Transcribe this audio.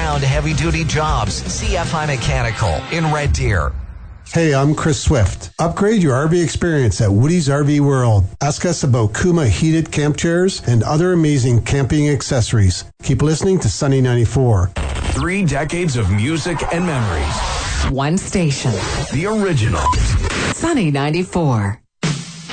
year-round heavy-duty jobs. CFI Mechanical in Red Deer. Hey, I'm Chris Swift. Upgrade your RV experience at Woody's RV World. Ask us about Kuma heated camp chairs and other amazing camping accessories. Keep listening to Sunny 94. 3 decades of music and memories. One station. The original. Sunny 94.